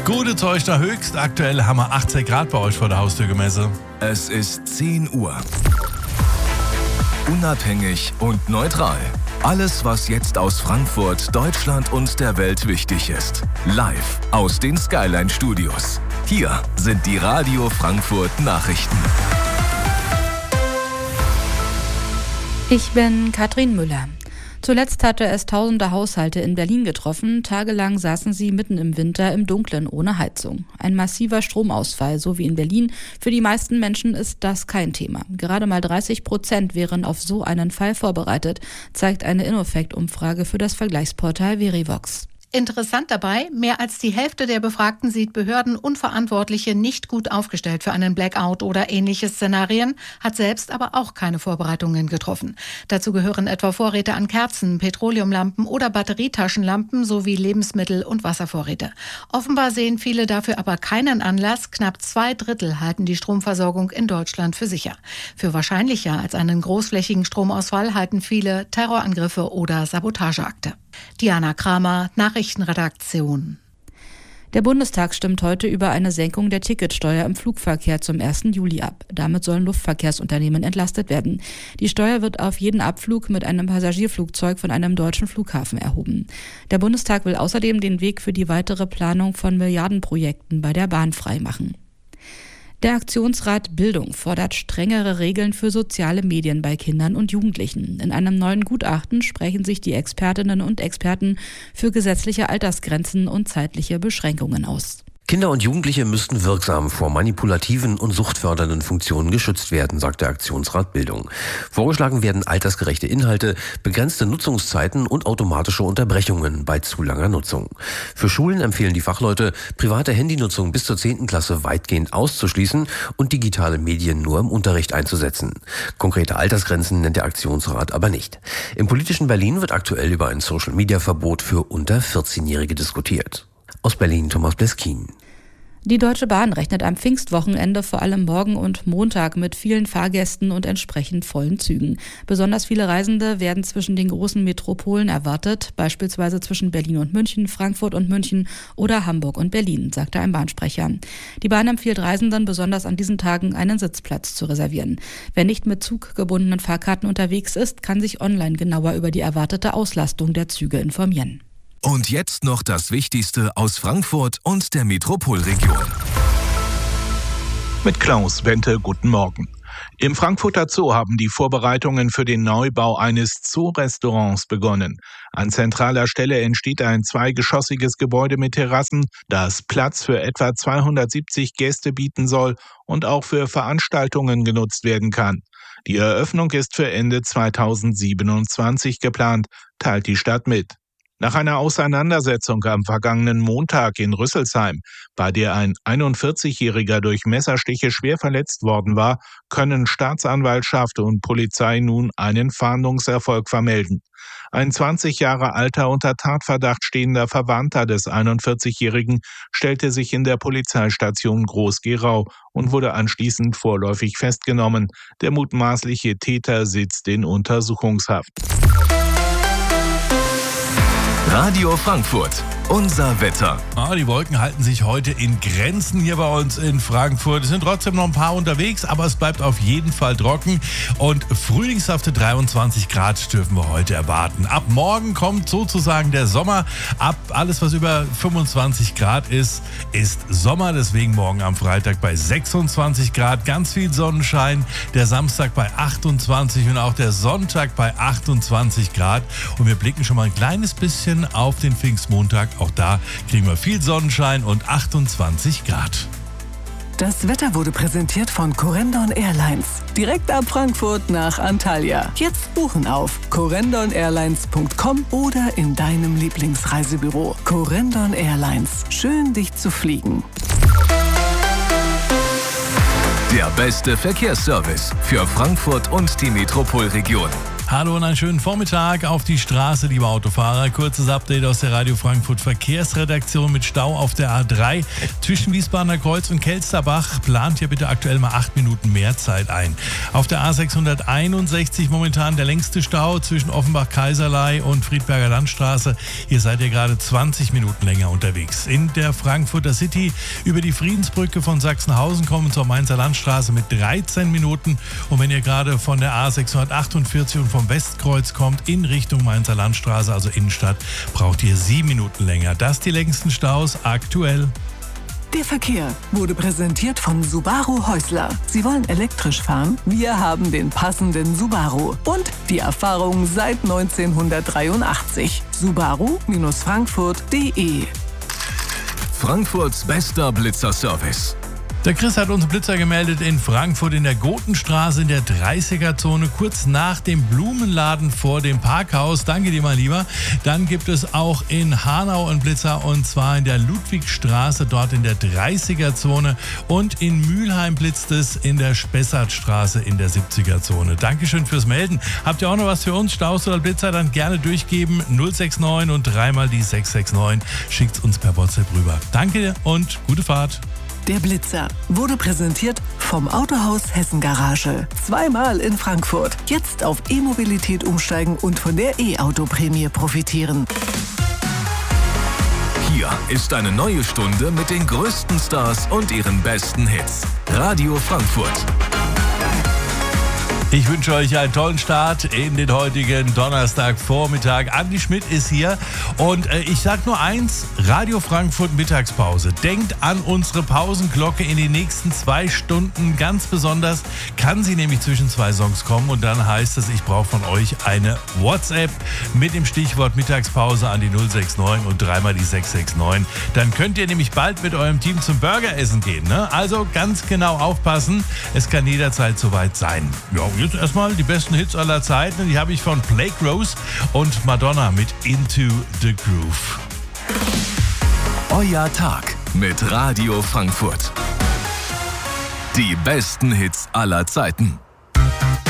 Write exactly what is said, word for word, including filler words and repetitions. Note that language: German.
Gute Zeug nach Höchst. Aktuell haben wir achtzehn Grad bei euch vor der Haustür gemessen. Es ist zehn Uhr. Unabhängig und neutral. Alles, was jetzt aus Frankfurt, Deutschland und der Welt wichtig ist. Live aus den Skyline Studios. Hier sind die Radio Frankfurt Nachrichten. Ich bin Katrin Müller. Zuletzt hatte es tausende Haushalte in Berlin getroffen. Tagelang saßen sie mitten im Winter im Dunkeln ohne Heizung. Ein massiver Stromausfall, so wie in Berlin. Für die meisten Menschen ist das kein Thema. Gerade mal dreißig Prozent wären auf so einen Fall vorbereitet, zeigt eine Innofect-Umfrage für das Vergleichsportal Verivox. Interessant dabei, mehr als die Hälfte der Befragten sieht Behörden und Verantwortliche nicht gut aufgestellt für einen Blackout oder ähnliche Szenarien, hat selbst aber auch keine Vorbereitungen getroffen. Dazu gehören etwa Vorräte an Kerzen, Petroleumlampen oder Batterietaschenlampen sowie Lebensmittel- und Wasservorräte. Offenbar sehen viele dafür aber keinen Anlass. Knapp zwei Drittel halten die Stromversorgung in Deutschland für sicher. Für wahrscheinlicher als einen großflächigen Stromausfall halten viele Terrorangriffe oder Sabotageakte. Diana Kramer, Nachrichtenredaktion. Der Bundestag stimmt heute über eine Senkung der Ticketsteuer im Flugverkehr zum ersten Juli ab. Damit sollen Luftverkehrsunternehmen entlastet werden. Die Steuer wird auf jeden Abflug mit einem Passagierflugzeug von einem deutschen Flughafen erhoben. Der Bundestag will außerdem den Weg für die weitere Planung von Milliardenprojekten bei der Bahn freimachen. Der Aktionsrat Bildung fordert strengere Regeln für soziale Medien bei Kindern und Jugendlichen. In einem neuen Gutachten sprechen sich die Expertinnen und Experten für gesetzliche Altersgrenzen und zeitliche Beschränkungen aus. Kinder und Jugendliche müssten wirksam vor manipulativen und suchtfördernden Funktionen geschützt werden, sagt der Aktionsrat Bildung. Vorgeschlagen werden altersgerechte Inhalte, begrenzte Nutzungszeiten und automatische Unterbrechungen bei zu langer Nutzung. Für Schulen empfehlen die Fachleute, private Handynutzung bis zur zehnten Klasse weitgehend auszuschließen und digitale Medien nur im Unterricht einzusetzen. Konkrete Altersgrenzen nennt der Aktionsrat aber nicht. Im politischen Berlin wird aktuell über ein Social-Media-Verbot für unter vierzehnjährige diskutiert. Aus Berlin Thomas Bleskin. Die Deutsche Bahn rechnet am Pfingstwochenende vor allem morgen und Montag mit vielen Fahrgästen und entsprechend vollen Zügen. Besonders viele Reisende werden zwischen den großen Metropolen erwartet, beispielsweise zwischen Berlin und München, Frankfurt und München oder Hamburg und Berlin, sagte ein Bahnsprecher. Die Bahn empfiehlt Reisenden, besonders an diesen Tagen einen Sitzplatz zu reservieren. Wer nicht mit zuggebundenen Fahrkarten unterwegs ist, kann sich online genauer über die erwartete Auslastung der Züge informieren. Und jetzt noch das Wichtigste aus Frankfurt und der Metropolregion. Mit Klaus Wente, guten Morgen. Im Frankfurter Zoo haben die Vorbereitungen für den Neubau eines Zoo-Restaurants begonnen. An zentraler Stelle entsteht ein zweigeschossiges Gebäude mit Terrassen, das Platz für etwa zweihundertsiebzig Gäste bieten soll und auch für Veranstaltungen genutzt werden kann. Die Eröffnung ist für Ende zweitausendsiebenundzwanzig geplant, teilt die Stadt mit. Nach einer Auseinandersetzung am vergangenen Montag in Rüsselsheim, bei der ein einundvierzigjähriger durch Messerstiche schwer verletzt worden war, können Staatsanwaltschaft und Polizei nun einen Fahndungserfolg vermelden. Ein zwanzig Jahre alter unter Tatverdacht stehender Verwandter des einundvierzigjährigen stellte sich in der Polizeistation Groß-Gerau und wurde anschließend vorläufig festgenommen. Der mutmaßliche Täter sitzt in Untersuchungshaft. Radio Frankfurt, unser Wetter. Ah, die Wolken halten sich heute in Grenzen hier bei uns in Frankfurt. Es sind trotzdem noch ein paar unterwegs, aber es bleibt auf jeden Fall trocken. Und frühlingshafte dreiundzwanzig Grad dürfen wir heute erwarten. Ab morgen kommt sozusagen der Sommer. Ab alles, was über fünfundzwanzig Grad ist, ist Sommer. Deswegen morgen am Freitag bei sechsundzwanzig Grad. Ganz viel Sonnenschein. Der Samstag bei achtundzwanzig und auch der Sonntag bei achtundzwanzig Grad. Und wir blicken schon mal ein kleines bisschen auf den Pfingstmontag. Auch da kriegen wir viel Sonnenschein und achtundzwanzig Grad. Das Wetter wurde präsentiert von Corendon Airlines. Direkt ab Frankfurt nach Antalya. Jetzt buchen auf corendon airlines punkt com oder in deinem Lieblingsreisebüro. Corendon Airlines. Schön, dich zu fliegen. Der beste Verkehrsservice für Frankfurt und die Metropolregion. Hallo und einen schönen Vormittag auf die Straße, liebe Autofahrer. Kurzes Update aus der Radio Frankfurt Verkehrsredaktion mit Stau auf der A drei zwischen Wiesbadener Kreuz und Kelsterbach. Plant hier bitte aktuell mal acht Minuten mehr Zeit ein. Auf der A sechshunderteinundsechzig momentan der längste Stau zwischen Offenbach-Kaiserlei und Friedberger Landstraße. Hier seid ihr gerade zwanzig Minuten länger unterwegs. In der Frankfurter City über die Friedensbrücke von Sachsenhausen kommen zur Mainzer Landstraße mit dreizehn Minuten. Und wenn ihr gerade von der A sechshundertachtundvierzig und vom Westkreuz kommt in Richtung Mainzer Landstraße, also Innenstadt, braucht ihr sieben Minuten länger. Das die längsten Staus aktuell. Der Verkehr wurde präsentiert von Subaru Häusler. Sie wollen elektrisch fahren? Wir haben den passenden Subaru. Und die Erfahrung seit neunzehnhundertdreiundachtzig. Subaru Frankfurt punkt de. Frankfurts bester Blitzerservice. Der Chris hat uns Blitzer gemeldet in Frankfurt in der Gotenstraße in der dreißiger-Zone, kurz nach dem Blumenladen vor dem Parkhaus. Danke dir, mein Lieber. Dann gibt es auch in Hanau einen Blitzer und zwar in der Ludwigstraße, dort in der dreißiger-Zone. Und in Mülheim blitzt es in der Spessartstraße in der siebziger-Zone. Dankeschön fürs Melden. Habt ihr auch noch was für uns, Staus oder Blitzer, dann gerne durchgeben. null sechs neun und dreimal die sechs sechs neun. Schickt's uns per WhatsApp rüber. Danke und gute Fahrt. Der Blitzer wurde präsentiert vom Autohaus Hessen Garage. Zweimal in Frankfurt. Jetzt auf E-Mobilität umsteigen und von der E-Auto-Prämie profitieren. Hier ist eine neue Stunde mit den größten Stars und ihren besten Hits. Radio Frankfurt. Ich wünsche euch einen tollen Start in den heutigen Donnerstagvormittag. Andi Schmidt ist hier und äh, ich sag nur eins, Radio Frankfurt Mittagspause. Denkt an unsere Pausenglocke in den nächsten zwei Stunden. Ganz besonders kann sie nämlich zwischen zwei Songs kommen und dann heißt es, ich brauche von euch eine WhatsApp mit dem Stichwort Mittagspause an die null sechs neun und dreimal die sechs sechs neun. Dann könnt ihr nämlich bald mit eurem Team zum Burgeressen gehen. Ne? Also ganz genau aufpassen, es kann jederzeit soweit sein. Ja, jetzt erstmal die besten Hits aller Zeiten. Die habe ich von Blake Rose und Madonna mit Into the Groove. Euer Tag mit Radio Frankfurt. Die besten Hits aller Zeiten.